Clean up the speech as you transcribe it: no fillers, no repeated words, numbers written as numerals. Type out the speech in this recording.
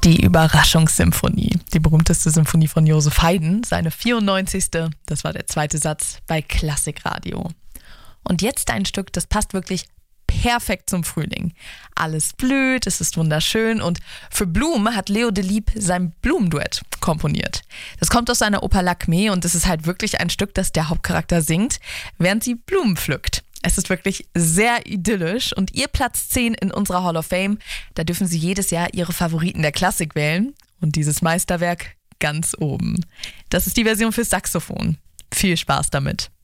Die Überraschungssymphonie, die berühmteste Symphonie von Joseph Haydn, seine 94. Das war der zweite Satz bei Klassikradio. Und jetzt ein Stück, das passt wirklich perfekt zum Frühling. Alles blüht, es ist wunderschön und für Blumen hat Leo Delibes sein Blumenduett komponiert. Das kommt aus seiner Oper Lakmé und es ist halt wirklich ein Stück, das der Hauptcharakter singt, während sie Blumen pflückt. Es ist wirklich sehr idyllisch und ihr Platz 10 in unserer Hall of Fame, da dürfen Sie jedes Jahr Ihre Favoriten der Klassik wählen und dieses Meisterwerk ganz oben. Das ist die Version fürs Saxophon. Viel Spaß damit.